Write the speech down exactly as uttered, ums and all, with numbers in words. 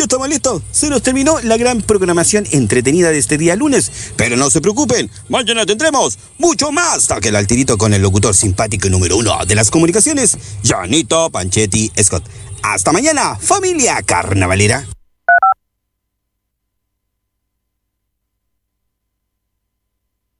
estamos listos. Se nos terminó la gran programación entretenida de este día lunes. Pero no se preocupen, mañana tendremos mucho más. Hasta el altirito con el locutor simpático número uno de las comunicaciones, Janito Panchetti Scott. Hasta mañana, familia carnavalera.